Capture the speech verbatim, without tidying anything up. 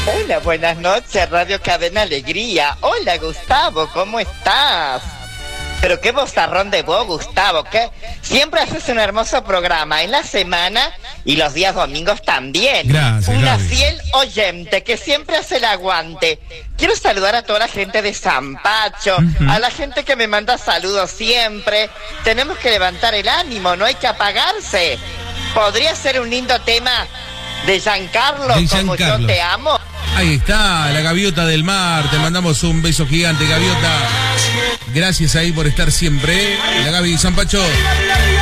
Hola, buenas noches, Radio Cadena Alegría. Hola, Gustavo, ¿cómo estás? Pero qué bozarrón de vos, Gustavo, que siempre haces un hermoso programa en la semana y los días domingos también. Gracias, Una Gaby. fiel oyente que siempre hace el aguante. Quiero saludar a toda la gente de San Pacho, uh-huh. a la gente que me manda saludos siempre. Tenemos que levantar el ánimo, no hay que apagarse. Podría ser un lindo tema de Giancarlo, de como Giancarlo. Yo te amo. Ahí está, la gaviota del mar. Te mandamos un beso gigante, gaviota. Gracias ahí por estar siempre. La Gaby de San Pacho.